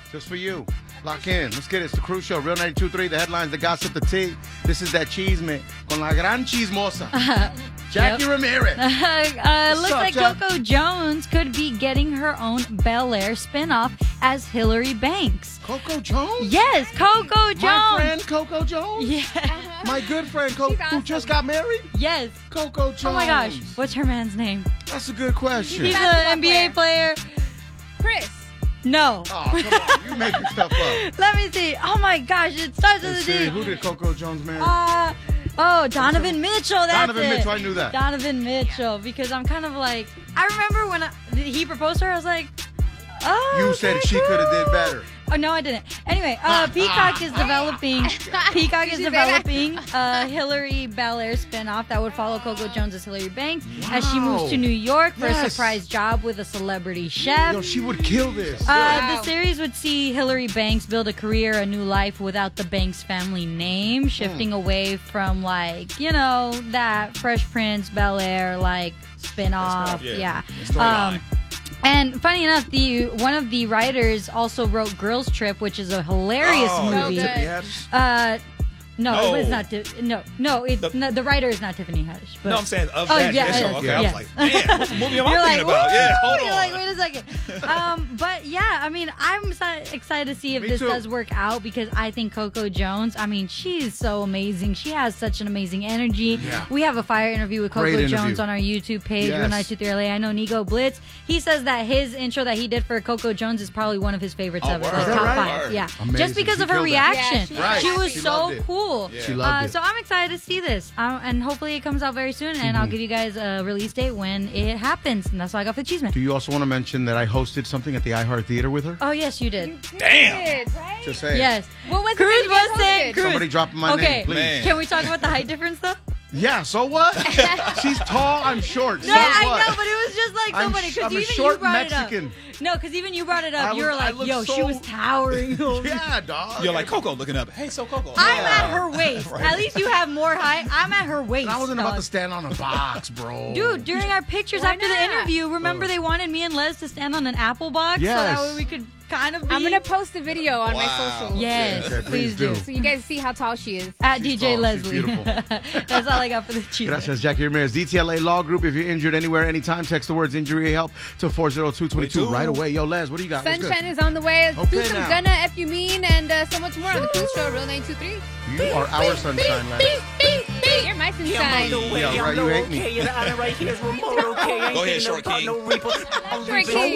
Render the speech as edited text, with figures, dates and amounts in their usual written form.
Just for you. Lock in. Let's get it. It's the Cruise Show. Real 92.3. The headlines, the gossip, the tea. This is that Chisme con la gran chismosa. Jackie Ramirez. Looks up, like Jack? Coco Jones could be getting her own Bel Air spinoff as Hillary Banks. Coco Jones? Yes, Coco Jones. My friend Coco Jones? Yeah. My good friend Coco, She's who awesome. just got married? Yes. Coco Jones. Oh my gosh. What's her man's name? That's a good question. He's Basketball an NBA player. Chris. No. Oh, come on. You making stuff up. Let me see. Oh my gosh, it starts with a Hey, Siri, D. who did Coco Jones marry? Donovan Mitchell. That's Donovan it. Mitchell, I knew that. Donovan Mitchell, because I'm kind of like, I remember when he proposed to her, I was like, oh. You okay, said she cool. could have did better. Oh no, I didn't. Anyway, Peacock is developing. Peacock is Did you say developing a Hillary Bel Air spinoff that would follow Coco Jones as Hillary Banks as she moves to New York for a Yes. surprise job with a celebrity chef. Yo, she would kill this. The series would see Hillary Banks build a career, a new life without the Banks family name, shifting away from that Fresh Prince, Bel Air spinoff. Yeah. Storyline. And funny enough, one of the writers also wrote Girls Trip, which is a hilarious movie. So good. No, it's not. The writer is not Tiffany Haddish. But, No, I'm saying of Oh, that yeah, show. yes, Okay, yes. I was like, damn, what movie am I You're thinking like, about? Yeah, "Woo!" hold You're on. like, wait a second. But yeah, I mean, I'm excited to see if Me this too. does work out because I think Coco Jones, I mean, she's so amazing. She has such an amazing energy. Yeah. We have a fire interview with Great Coco interview. Jones on our YouTube page, Yes. Real 923 LA. I know Nico Blitz. He says that his intro that he did for Coco Jones is probably one of his favorites Oh, ever. word. Like Is that top right? 5. Word. Yeah. Amazing. Just because She of her killed that. reaction. Yeah, Right. She was She so loved it. cool. Yeah. She loved it. So I'm excited to see this. And hopefully it comes out very soon. And I'll give you guys a release date when it happens. And that's all I got for the Cheeseman. Do you also want to mention that I hosted something at the iHeart Theater with her? Oh, yes, you did. Damn. Right? Just saying. Yes. What was Cruz the was saying, Cruz. Somebody dropping my Okay. name, please. Man. Can we talk about the height difference, though? Yeah, so what? She's tall, I'm short. No, so I what? know, but it was just like so I'm funny sh- because I'm a even short you brought Mexican. it up. No, because even you brought it up. I You were was- I like, look yo, she so- was towering over. Yeah, dog. You're like Coco looking up. Hey, so Coco. I'm at her waist. Right. At least you have more height. I'm at her waist. And I wasn't about dog. to stand on a box, bro. Dude, during our pictures Why after the not? interview, remember they wanted me and Les to stand on an apple box so Yes. that way we could kind of be. I'm gonna post a video on my Wow. socials. Yes, Okay, please please do. do. So you guys see how tall she is. At She's DJ tall. She's Leslie. beautiful. That's all I got for the cheese. Gracias, Jackie Ramirez. DTLA Law Group. If you're injured anywhere, anytime, text the words injury help to 40222 right away. Yo, Les, what do you got? What's good? Sunshine is on the way. Let's do Okay, some now. Gunna, If You Mean, and so much more on the Cruise Show, Real 923. You are our sunshine, Les. You're my sunshine. Yeah, right, you hate me. Go ahead, Short King. Short King.